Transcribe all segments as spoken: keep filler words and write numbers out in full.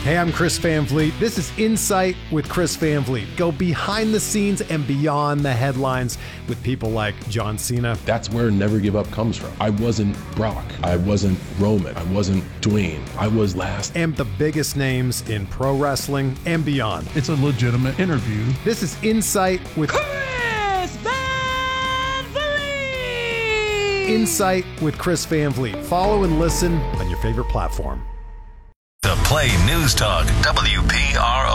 Hey, I'm Chris Van Vliet. This is Insight with Chris Van Vliet. Go behind the scenes and beyond the headlines with people like John Cena. That's where Never Give Up comes from. I wasn't Brock. I wasn't Roman. I wasn't Dwayne. I was last. And the biggest names in pro wrestling and beyond. It's a legitimate interview. This is Insight with Chris Van Vliet. Insight with Chris Van Vliet. Follow and listen on your favorite platform. The Play News Talk, W P R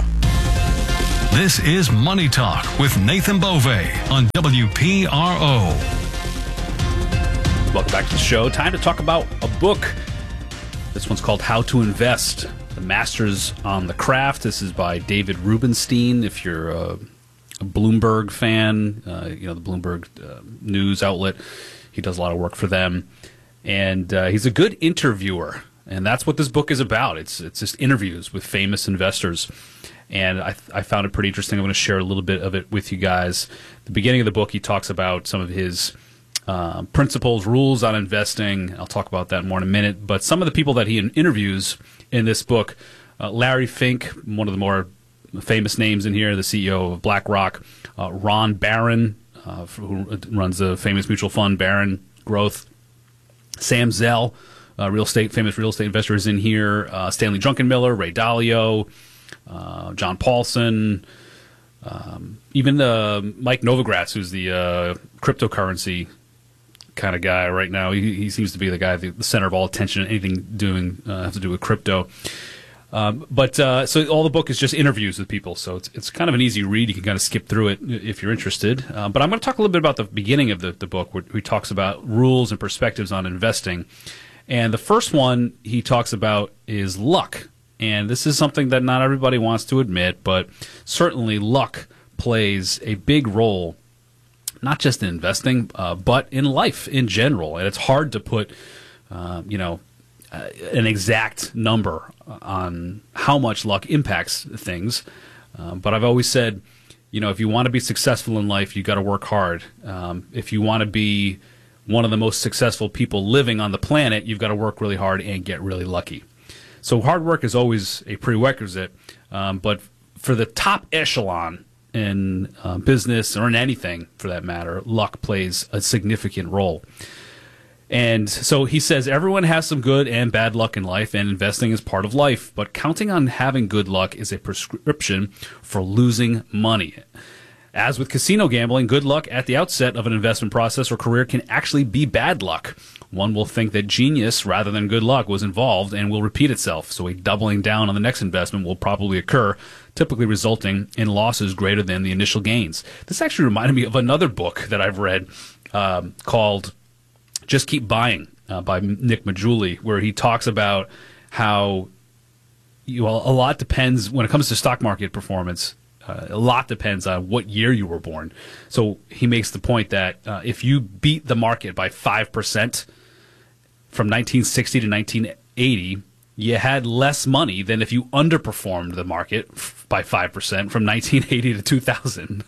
O. This is Money Talk with Nathan Bove on W P R O. Welcome back to the show. Time to talk about a book. This one's called How to Invest, The Masters on the Craft. This is by David Rubenstein. If you're a, a Bloomberg fan, uh, you know, the Bloomberg uh, news outlet, he does a lot of work for them. And uh, he's a good interviewer. And that's what this book is about. It's it's just interviews with famous investors. And I, I found it pretty interesting. I'm going to share a little bit of it with you guys. At the beginning of the book, he talks about some of his uh, principles, rules on investing. I'll talk about that more in a minute. But some of the people that he interviews in this book, uh, Larry Fink, one of the more famous names in here, the C E O of BlackRock, uh, Ron Barron, uh, who runs the famous mutual fund Barron Growth, Sam Zell, Uh, real estate, famous real estate investors in here, uh, Stanley Druckenmiller, Ray Dalio, uh, John Paulson, um, even uh, Mike Novogratz, who's the uh, cryptocurrency kind of guy right now. He, he seems to be the guy, the, the center of all attention, anything doing uh, have to do with crypto. Um, but uh, so all the book is just interviews with people, so it's it's kind of an easy read. You can kind of skip through it if you're interested. Uh, but I'm going to talk a little bit about the beginning of the, the book, where he talks about rules and perspectives on investing. And the first one he talks about is luck. And this is something that not everybody wants to admit, but certainly luck plays a big role, not just in investing, uh, but in life in general. And it's hard to put, uh, you know, uh, an exact number on how much luck impacts things. Uh, but I've always said, you know, if you want to be successful in life, you got to work hard. Um, if you want to be one of the most successful people living on the planet, you've got to work really hard and get really lucky. So hard work is always a prerequisite, um, but for the top echelon in uh, business or in anything for that matter, luck plays a significant role. And so he says everyone has some good and bad luck in life, and investing is part of life, but counting on having good luck is a prescription for losing money. As with casino gambling, good luck at the outset of an investment process or career can actually be bad luck. One will think that genius rather than good luck was involved and will repeat itself, so a doubling down on the next investment will probably occur, typically resulting in losses greater than the initial gains. This actually reminded me of another book that I've read um, called Just Keep Buying uh, by Nick Maggiulli, where he talks about how you, well, a lot depends when it comes to stock market performance. Uh, a lot depends on what year you were born. So he makes the point that uh, if you beat the market by five percent from nineteen sixty to nineteen eighty, you had less money than if you underperformed the market f- by five percent from nineteen eighty to two thousand.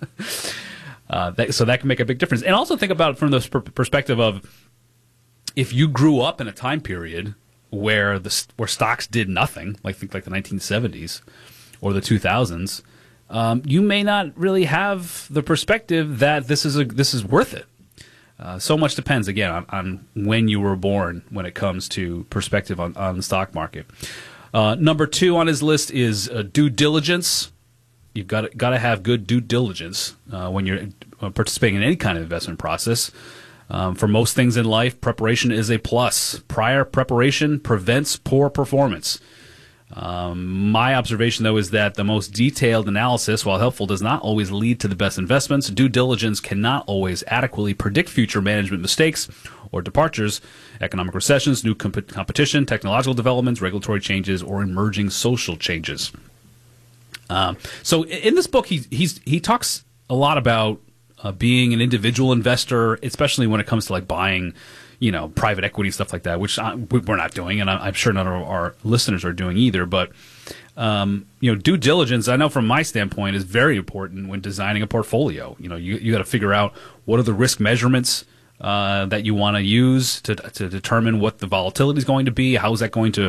uh, that, so that can make a big difference. And also think about it from the per- perspective of if you grew up in a time period where the where stocks did nothing, like think like the nineteen seventies or the two thousands, Um, you may not really have the perspective that this is a this is worth it. Uh, so much depends, again, on, on when you were born when it comes to perspective on, on the stock market. Uh, number two on his list is uh, due diligence. You've got got to have good due diligence uh, when you're participating in any kind of investment process. Um, for most things in life, preparation is a plus. Prior preparation prevents poor performance. Um, my observation, though, is that the most detailed analysis, while helpful, does not always lead to the best investments. Due diligence cannot always adequately predict future management mistakes or departures, economic recessions, new comp- competition, technological developments, regulatory changes, or emerging social changes. Um, so in this book, he he's, he talks a lot about uh, being an individual investor, especially when it comes to like buying, you know, private equity, stuff like that, which I, we're not doing, and I'm sure none of our listeners are doing either. But, um, you know, due diligence, I know from my standpoint, is very important when designing a portfolio. You know, you, you got to figure out what are the risk measurements uh, that you want to use to to determine what the volatility is going to be. How is that going to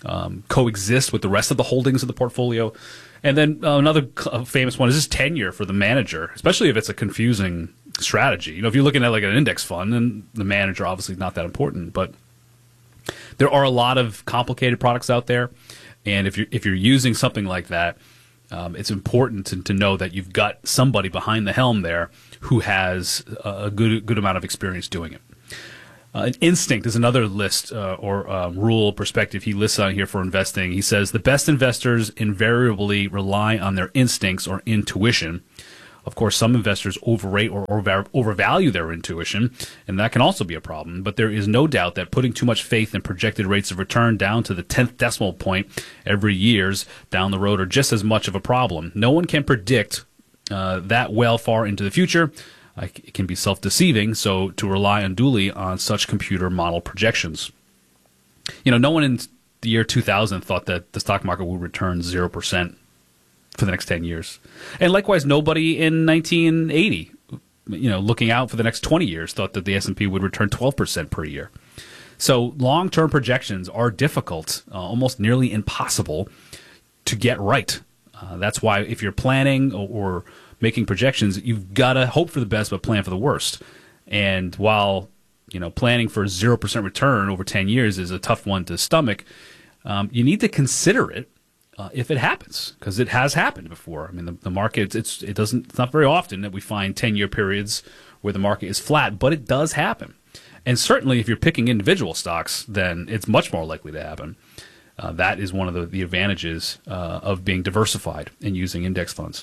um, coexist with the rest of the holdings of the portfolio. And then uh, another uh, famous one is just tenure for the manager, especially if it's a confusing strategy. You know, if you're looking at like an index fund, then the manager obviously not that important, but there are a lot of complicated products out there, and if you're if you're using something like that, um, it's important to, to know that you've got somebody behind the helm there who has a good good amount of experience doing it. Uh, instinct is another list uh, or um, rule perspective he lists on here for investing. He says the best investors invariably rely on their instincts or intuition. Of course, some investors overrate or over- overvalue their intuition, and that can also be a problem. But there is no doubt that putting too much faith in projected rates of return down to the tenth decimal point every years down the road are just as much of a problem. No one can predict uh, that well far into the future. Uh, it can be self-deceiving, so to rely unduly on such computer model projections. You know, no one in the year two thousand thought that the stock market would return zero percent for the next ten years. And likewise, nobody in nineteen eighty, you know, looking out for the next twenty years, thought that the S and P would return twelve percent per year. So long-term projections are difficult, uh, almost nearly impossible to get right. Uh, that's why if you're planning or, or making projections, you've got to hope for the best but plan for the worst. And while, you know, planning for zero percent return over ten years is a tough one to stomach, um, you need to consider it uh, if it happens, because it has happened before. I mean, the, the market, it's it doesn't it's not very often that we find ten-year periods where the market is flat, but it does happen. And certainly if you're picking individual stocks, then it's much more likely to happen. Uh, that is one of the, the advantages uh, of being diversified and using index funds.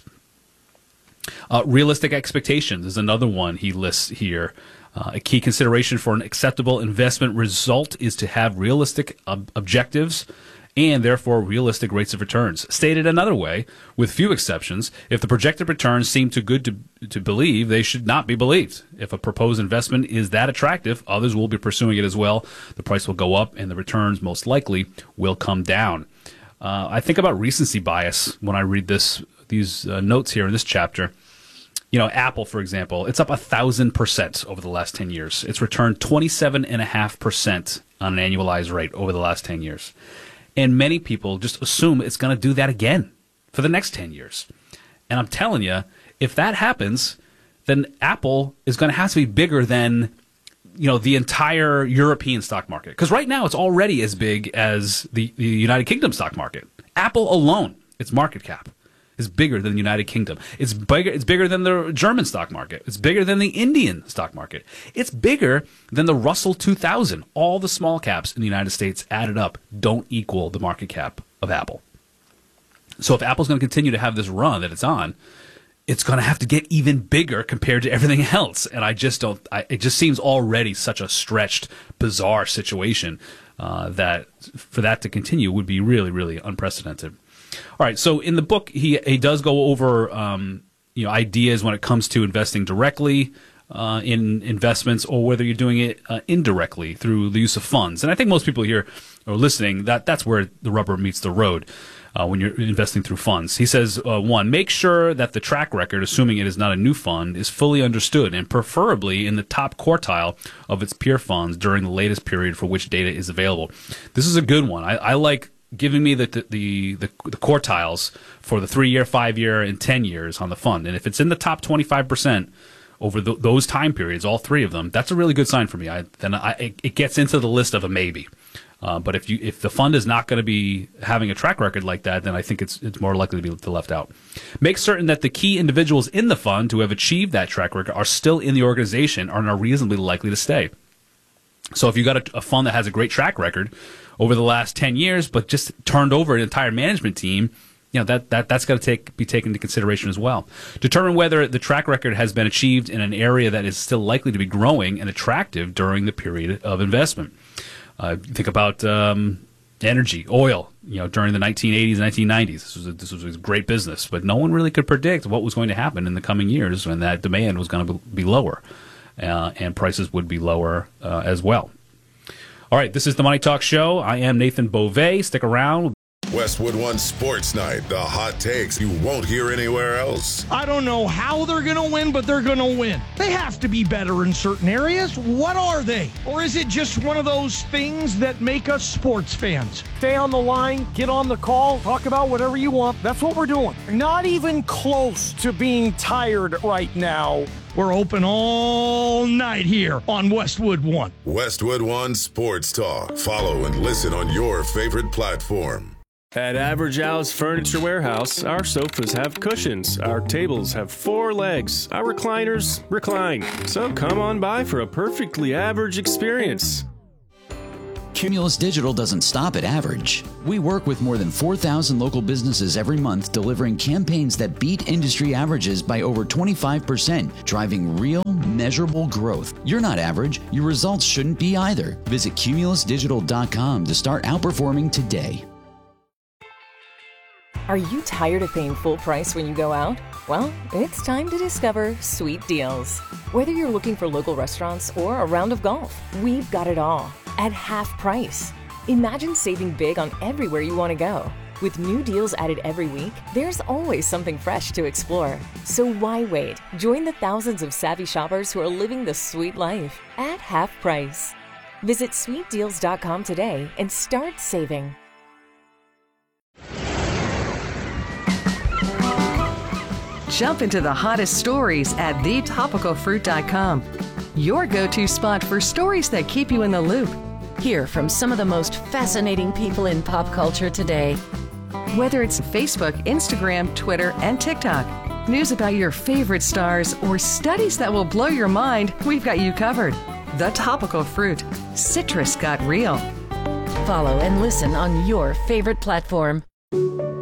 Uh, realistic expectations is another one he lists here. Uh, a key consideration for an acceptable investment result is to have realistic ob- objectives and therefore realistic rates of returns. Stated another way, with few exceptions, if the projected returns seem too good to, to believe, they should not be believed. If a proposed investment is that attractive, others will be pursuing it as well. The price will go up and the returns most likely will come down. Uh, I think about recency bias when I read this these uh, notes here in this chapter. You know, Apple, for example, it's up one thousand percent over the last ten years. It's returned twenty-seven point five percent on an annualized rate over the last ten years. And many people just assume it's going to do that again for the next ten years. And I'm telling you, if that happens, then Apple is going to have to be bigger than, you know, the entire European stock market. Because right now it's already as big as the, the United Kingdom stock market. Apple alone, its market cap, is bigger than the United Kingdom. It's bigger. It's bigger than the German stock market. It's bigger than the Indian stock market. It's bigger than the Russell two thousand. All the small caps in the United States added up don't equal the market cap of Apple. So if Apple's going to continue to have this run that it's on, it's going to have to get even bigger compared to everything else. And I just don't. I, it just seems already such a stretched, bizarre situation uh, that for that to continue would be really, really unprecedented. All right, so in the book, he he does go over um, you know ideas when it comes to investing directly uh, in investments or whether you're doing it uh, indirectly through the use of funds. And I think most people here are listening, that that's where the rubber meets the road uh, when you're investing through funds. He says, uh, one, make sure that the track record, assuming it is not a new fund, is fully understood and preferably in the top quartile of its peer funds during the latest period for which data is available. This is a good one. I, I like giving me the the, the the the quartiles for the three-year, five-year, and ten years on the fund. And if it's in the top twenty-five percent over the, those time periods, all three of them, that's a really good sign for me. I, then I, it, it gets into the list of a maybe. Uh, but if you if the fund is not going to be having a track record like that, then I think it's it's more likely to be left out. Make certain that the key individuals in the fund who have achieved that track record are still in the organization and are reasonably likely to stay. So if you got a, a fund that has a great track record over the last ten years, but just turned over an entire management team, you know, that, that, that's got to take, be taken into consideration as well. Determine whether the track record has been achieved in an area that is still likely to be growing and attractive during the period of investment. Uh, think about um, energy, oil, you know, during the nineteen eighties and nineteen nineties. This was, a, this was a great business, but no one really could predict what was going to happen in the coming years when that demand was going to be lower uh, and prices would be lower uh, as well. All right, this is the Money Talk Show. I am Nathan Beauvais. Stick around. Westwood One Sports Night, the hot takes you won't hear anywhere else. I don't know how they're going to win, but they're going to win. They have to be better in certain areas. What are they? Or is it just one of those things that make us sports fans? Stay on the line, get on the call, talk about whatever you want. That's what we're doing. Not even close to being tired right now. We're open all night here on Westwood One. Westwood One Sports Talk. Follow and listen on your favorite platform. At Average Al's Furniture Warehouse, our sofas have cushions, our tables have four legs, our recliners recline. So come on by for a perfectly average experience. Cumulus Digital doesn't stop at average. We work with more than four thousand local businesses every month, delivering campaigns that beat industry averages by over twenty-five percent, driving real, measurable growth. You're not average. Your results shouldn't be either. Visit cumulus digital dot com to start outperforming today. Are you tired of paying full price when you go out? Well, it's time to discover Sweet Deals. Whether you're looking for local restaurants or a round of golf, we've got it all at half price. Imagine saving big on everywhere you want to go. With new deals added every week, there's always something fresh to explore. So why wait? Join the thousands of savvy shoppers who are living the sweet life at half price. Visit sweet deals dot com today and start saving. Jump into the hottest stories at the topical fruit dot com. Your go-to spot for stories that keep you in the loop. Hear from some of the most fascinating people in pop culture today. Whether it's Facebook, Instagram, Twitter, and TikTok, news about your favorite stars, or studies that will blow your mind, we've got you covered. The Topical Fruit. Citrus got real. Follow and listen on your favorite platform.